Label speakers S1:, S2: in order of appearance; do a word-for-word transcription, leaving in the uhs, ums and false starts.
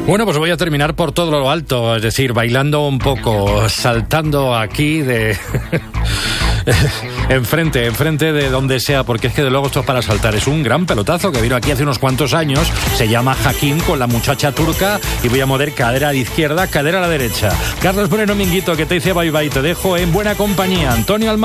S1: Bueno, pues voy a terminar por todo lo alto, es decir, bailando un poco, saltando aquí de... enfrente, enfrente de donde sea, porque es que de luego esto es para saltar. Es un gran pelotazo que vino aquí hace unos cuantos años, se llama Hakim, con la muchacha turca, y voy a mover cadera a la izquierda, cadera a la derecha. Carlos Moreno Minguito, que te dice bye bye, te dejo en buena compañía. Antonio Almagro.